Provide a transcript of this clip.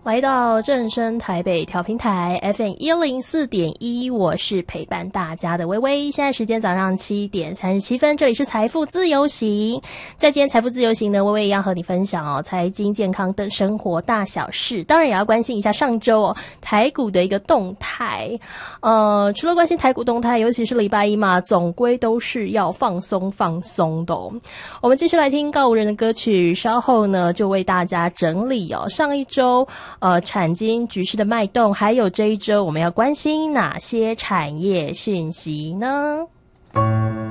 来到正声台北调频台 FM104.1， 我是陪伴大家的微微。现在时间早上7点37分，这里是财富自由行。在今天财富自由行呢，微微一样和你分享财经、健康等生活大小事，当然也要关心一下上周台股的一个动态。除了关心台股动态，尤其是礼拜一嘛，总归都是要放松的我们继续来听告五人的歌曲，稍后呢就为大家整理上一周产经局势的脉动，还有这一周我们要关心哪些产业讯息呢？